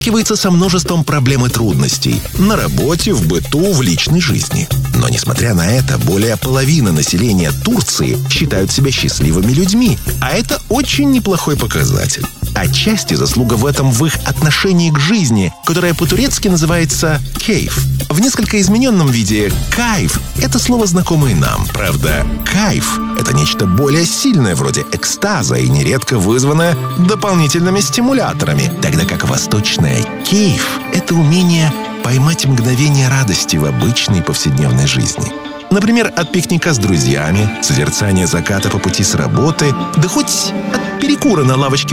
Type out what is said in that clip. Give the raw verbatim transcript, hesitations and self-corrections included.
сталкивается со множеством проблем и трудностей на работе, в быту, в личной жизни. Но, несмотря на это, более половины населения Турции считают себя счастливыми людьми, а это очень неплохой показатель. Отчасти заслуга в этом в их отношении к жизни, которое по-турецки называется «кейф». В несколько измененном виде «кайф» — это слово, знакомое нам. Правда, «кайф» — это нечто более сильное, вроде экстаза, и нередко вызванное дополнительными стимуляторами, тогда как восточное «кейф» — это умение поймать мгновение радости в обычной повседневной жизни. Например, от пикника с друзьями, созерцания заката по пути с работы, да хоть от перекура на лавочке